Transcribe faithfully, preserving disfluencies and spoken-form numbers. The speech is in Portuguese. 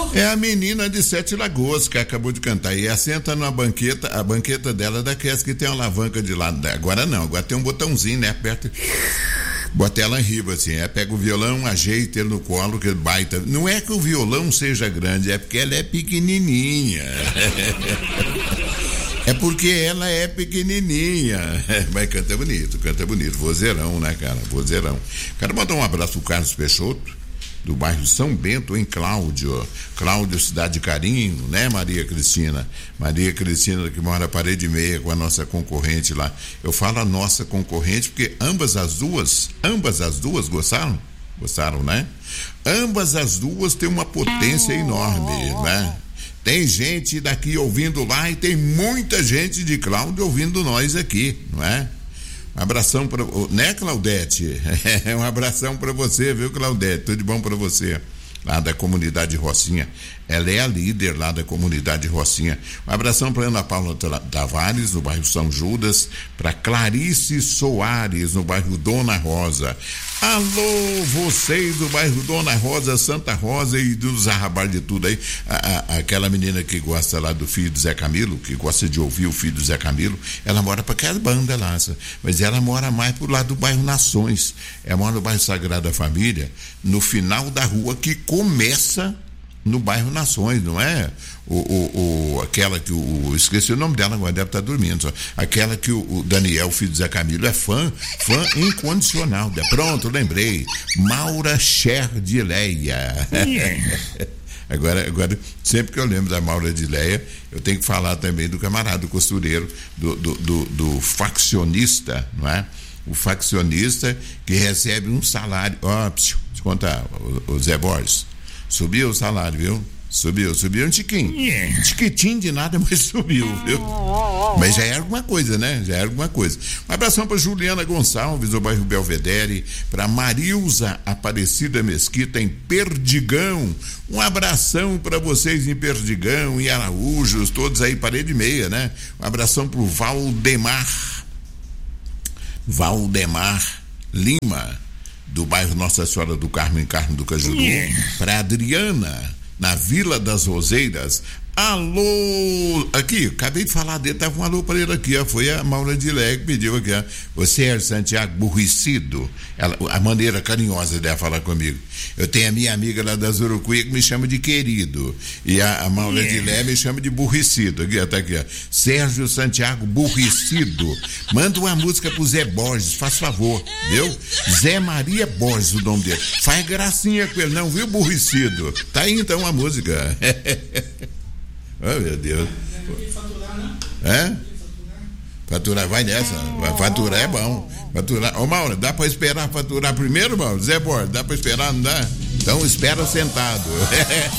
É a menina de Sete Lagoas que acabou de cantar. E assenta numa banqueta, a banqueta dela é daquelas que tem uma alavanca de lado. Agora não, agora tem um botãozinho, né? Aperta. Bota ela em riba, assim, é, pega o violão, ajeita ele no colo, que baita. Não é que o violão seja grande, é porque ela é pequenininha. É porque ela é pequenininha. Mas canta bonito, canta bonito. Vozeirão, né, cara? Vozeirão. Quero mandar um abraço pro Carlos Peixoto, do bairro São Bento, em Cláudio. Cláudio, Cidade de Carinho, né, Maria Cristina? Maria Cristina, que mora parede e meia com a nossa concorrente lá. Eu falo a nossa concorrente porque ambas as duas, ambas as duas gostaram? Gostaram, né? Ambas as duas têm uma potência enorme, né? Tem gente daqui ouvindo lá e tem muita gente de Cláudio ouvindo nós aqui, não é? Um abração para, né, Claudete? Um abração para você, viu, Claudete? Tudo de bom para você. Lá da comunidade Rocinha. Ela é a líder lá da comunidade Rocinha. Um abração para Ana Paula Tavares, no bairro São Judas. Para Clarice Soares, no bairro Dona Rosa. Alô, vocês do bairro Dona Rosa, Santa Rosa e dos arrabar de tudo aí. A, a, aquela menina que gosta lá do filho do Zé Camilo, que gosta de ouvir o filho do Zé Camilo, ela mora para aquela banda lá, mas ela mora mais pro lado do bairro Nações. Ela mora no bairro Sagrada Família, no final da rua que começa no bairro Nações, não é? O, o, o, aquela que o. Esqueci o nome dela, agora deve estar dormindo. Só. Aquela que o, o Daniel, filho do Zé Camilo, é fã, fã incondicional. Pronto, lembrei. Maura Scherdileia. Agora, agora, sempre que eu lembro da Maura de Leia, eu tenho que falar também do camarada, do costureiro, do, do, do, do faccionista, não é? O faccionista que recebe um salário. Ó, oh, deixa eu contar, o, o Zé Borges. Subiu o salário, viu? Subiu, subiu um tiquinho. Um tiquitinho de nada, mas subiu, viu? Mas já é alguma coisa, né? Já é alguma coisa. Um abração para Juliana Gonçalves, do bairro Belvedere, para Marilza Aparecida Mesquita, em Perdigão. Um abração para vocês em Perdigão, em Araújos, todos aí, parede e meia, né? Um abração para o Valdemar. Valdemar Lima, do bairro Nossa Senhora do Carmo, em Carmo do Cajuru, para Adriana, na Vila das Roseiras. Alô, aqui, acabei de falar dele, tava um alô para ele aqui, ó, foi a Maura de Lé que pediu aqui, ó, o Sérgio Santiago Burricido, ela, a maneira carinhosa dela falar comigo. Eu tenho a minha amiga lá da Zurucuia que me chama de querido, e a, a Maura yeah. de Lé me chama de Burricido, aqui, ó, tá aqui, ó, Sérgio Santiago Burricido, manda uma música pro Zé Borges, faz favor, viu? Zé Maria Borges, o nome dele, faz gracinha com ele, não, viu, Burricido? Tá aí então a música. Oh, meu Deus. É? Faturar, vai nessa. Faturar é bom. Faturar. Ô, Mauro, dá pra esperar faturar primeiro, Mauro? Zé Borges, dá pra esperar, não dá? Então espera sentado.